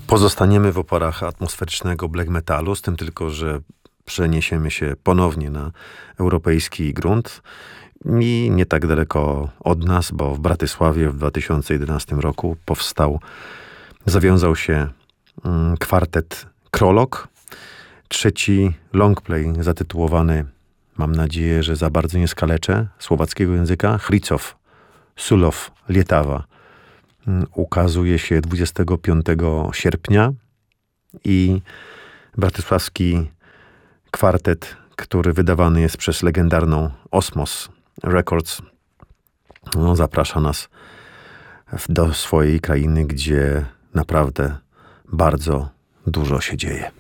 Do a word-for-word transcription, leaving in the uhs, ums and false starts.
Pozostaniemy w oparach atmosferycznego black metalu, z tym tylko, że przeniesiemy się ponownie na europejski grunt i nie tak daleko od nas, bo w Bratysławie w dwa tysiące jedenastym roku powstał, zawiązał się kwartet Krolok. Trzeci longplay zatytułowany, mam nadzieję, że za bardzo nie skaleczę słowackiego języka, Chrycow, Sulow, Lietawa, ukazuje się dwudziestego piątego sierpnia i bratysławski kwartet, który wydawany jest przez legendarną Osmos Records, no, zaprasza nas do swojej krainy, gdzie naprawdę bardzo dużo się dzieje.